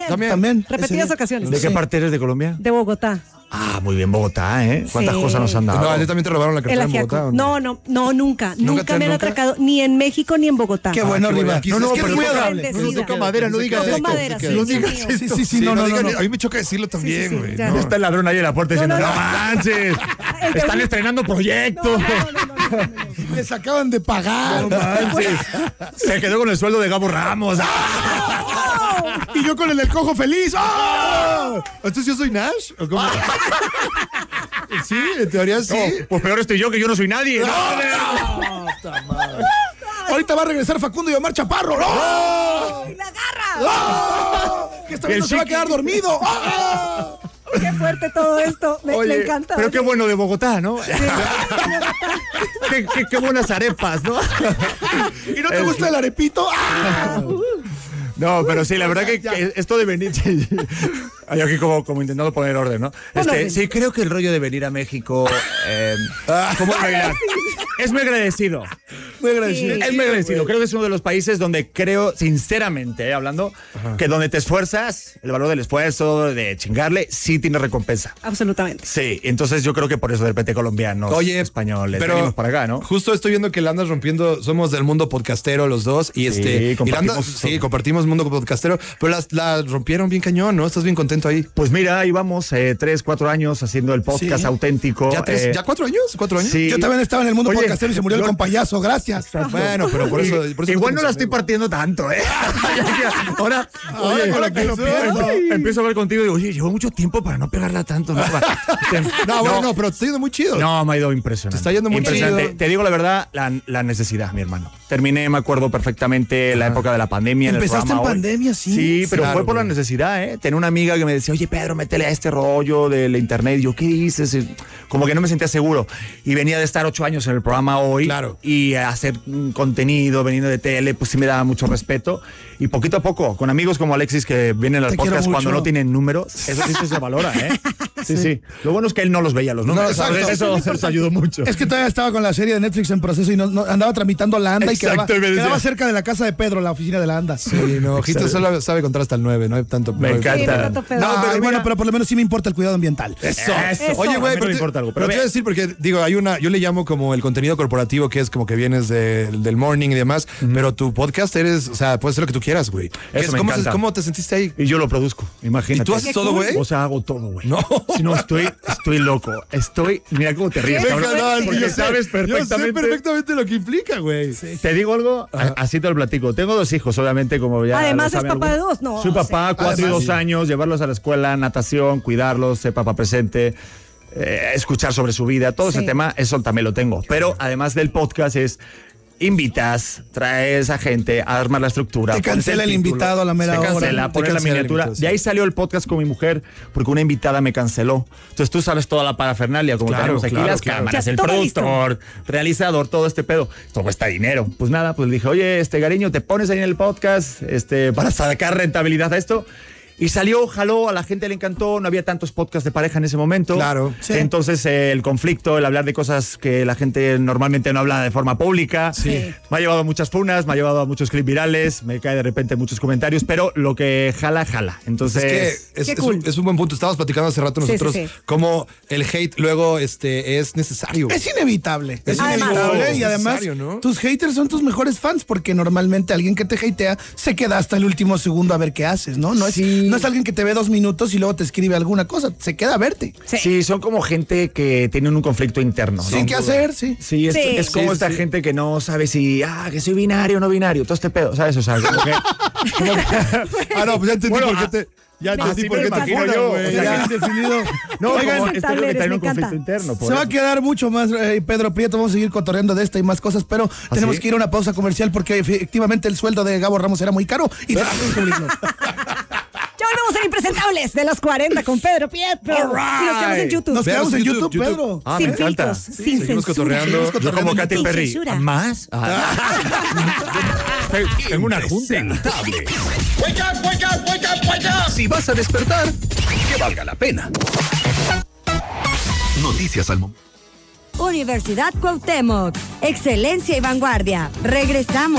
También. Repetidas ocasiones. ¿De qué parte eres de Colombia? De Bogotá. Ah, muy bien, Bogotá, ¿eh? ¿Cuántas cosas nos han dado? No, ¿a ti también te robaron la cartera en Bogotá? ¿O no, nunca. Nunca me han atracado, ni en México ni en Bogotá. Qué bueno, Riva. No, pero es muy agradable. No toca madera, no digas esto. Madera, sí, No digas esto. Sí, no. A mí me choca decirlo también, güey. ya. Ya está el ladrón ahí en la puerta diciendo, No. no manches, están estrenando proyecto. No. Les acaban de pagar. No manches. Se quedó con el sueldo de Gabo Ramos. Y yo con el del cojo feliz. ¡Oh! ¿Entonces yo soy Nash? ¿O cómo? Sí, en teoría sí. No, pues peor estoy yo, que yo no soy nadie. Ahorita va a regresar Facundo y Omar Chaparro. ¡Oh! ¡La agarra! Que esta vez no se va a quedar dormido. ¡Oh! Qué fuerte todo esto. Me encanta. Pero qué bueno de Bogotá, ¿no? Sí, Qué buenas arepas, ¿no? ¿Y no te gusta el arepito? ¡Ah! No, pero sí, la verdad que esto de venir... Hay aquí como intentando poner orden, ¿no? Sí, creo que el rollo de venir a México... ¿cómo bailar? Es muy agradecido. Muy agradecido. Sí. Es muy agradecido. Creo que es uno de los países donde creo, sinceramente, hablando, que donde te esfuerzas, el valor del esfuerzo, de chingarle, sí tiene recompensa. Absolutamente. Sí, entonces yo creo que por eso de repente colombianos, españoles, pero venimos para acá, ¿no? Justo estoy viendo que la andas rompiendo, somos del mundo podcastero los dos y compartimos mundo podcastero, pero la rompieron bien cañón, ¿no? Estás bien contento ahí. Pues mira, ahí vamos 3, 4 años haciendo el podcast auténtico. ¿Ya 4 años? ¿4 años? Sí. Yo también estaba en el mundo podcastero y se murió el compayazo, gracias. Exacto. Bueno, pero por eso igual no la estoy partiendo tanto, ¿eh? Ahora que lo pienso. Empiezo a hablar contigo y digo, oye, llevo mucho tiempo para no pegarla tanto, ¿no? No, pero te está yendo muy chido. No, me ha ido impresionante. Te está yendo muy impresionante. chido. Te digo la verdad, la necesidad, mi hermano. Terminé, me acuerdo perfectamente, la época de la pandemia. Empezaste en pandemia, sí. Sí, pero claro, fue por la necesidad, ¿eh? Tenía una amiga que me decía, oye, Pedro, métele a este rollo del internet. Y yo, ¿qué dices? Como que no me sentía seguro. Y venía de estar 8 años en el programa hoy. Claro. Y hacer contenido, veniendo de tele, pues sí me daba mucho respeto. Y poquito a poco, con amigos como Alexis que vienen al podcast cuando no tienen números, eso sí se valora, ¿eh? Sí. Lo bueno es que él no los veía los números. No, exacto. Eso ayudó mucho. Es que todavía estaba con la serie de Netflix en proceso y no andaba tramitando la ANDA. Exacto, y quedaba cerca de la casa de Pedro, la oficina de la ANDA. Sí, no, Ojito solo sabe contar hasta el 9, no hay tanto. Me encanta. Pero por lo menos sí me importa el cuidado ambiental. Eso. Oye, güey, pero me importa algo. Pero te voy a decir porque, digo, yo le llamo como el contenido corporativo, que es como que vienes del morning y demás, pero tu podcast eres, o sea, puedes hacer lo que tú quieras, güey. Eso me encanta. ¿Cómo te sentiste ahí? Y yo lo produzco, imagínate. ¿Y tú haces todo, güey? O sea, hago todo, güey. No. Si no, estoy loco. Mira cómo te ríes, cabrón. Porque sabes perfectamente. Yo sé perfectamente lo que implica, güey. Sí. Te digo algo, así te lo platico. Tengo 2 hijos, obviamente, como ya. Además lo es saben papá de algunos. 2, ¿no? Soy papá, 4 y 2 años, llevarlos a la escuela, natación, cuidarlos, ser papá presente. Escuchar sobre su vida, todo ese tema, eso también lo tengo. Pero además del podcast invitas, traes a gente, armas la estructura. Te cancela el invitado a la mera hora. Te cancela, pones la miniatura. De ahí salió el podcast con mi mujer, porque una invitada me canceló. Entonces tú sabes toda la parafernalia, como tenemos aquí las cámaras, el productor, realizador, todo este pedo. Todo cuesta dinero. Pues nada, pues le dije, oye, Gariño, te pones ahí en el podcast para sacar rentabilidad a esto. Y salió, jaló, a la gente le encantó, no había tantos podcasts de pareja en ese momento. Claro. Sí. Entonces el conflicto, el hablar de cosas que la gente normalmente no habla de forma pública, me ha llevado a muchas funas, me ha llevado a muchos clips virales, me cae de repente muchos comentarios, pero lo que jala. Entonces es un buen punto. Estábamos platicando hace rato nosotros cómo el hate luego es necesario. Es inevitable. Es inevitable y además ¿no? Tus haters son tus mejores fans porque normalmente alguien que te hatea se queda hasta el último segundo a ver qué haces, ¿no? No es alguien que te ve 2 minutos y luego te escribe alguna cosa, se queda a verte. Sí, son como gente que tienen un conflicto interno, ¿no? Sin qué hacer, sí. Sí, es como esta gente que no sabe si, que soy binario o no binario, todo este pedo, ¿sabes? O sea, como que... no, pues ya entendí por qué te... Ya entendí por qué te funan, güey. Ya definido. No, oigan, esto es lo que trae un conflicto interno. Se va a quedar mucho más, Pedro Prieto. Vamos a seguir cotorreando de esta y más cosas, pero tenemos que ir a una pausa comercial porque efectivamente el sueldo de Gabo Ramos era muy caro y tenemos que cubrirlo. Ya volvemos a Impresentables de los 40 con Pedro Prieto. Y nos quedamos en YouTube. Nos quedamos en YouTube, Pedro. Sin filtros, sin seguimos censura. cotorreando. Yo como Katy Perry. ¿Más? Tengo una junta. Impresentable. Wake up, wake up, wake up, wake up. Si vas a despertar, que valga la pena. Noticias al momento. Universidad Cuauhtémoc. Excelencia y vanguardia. Regresamos.